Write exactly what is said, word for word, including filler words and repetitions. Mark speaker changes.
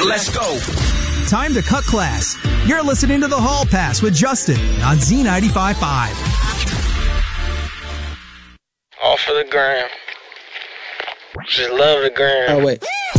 Speaker 1: Let's go.
Speaker 2: Time to cut class. You're listening to The Hall Pass with Justin on Z ninety-five point five.
Speaker 3: All for the gram. Just love the gram.
Speaker 4: Oh, wait.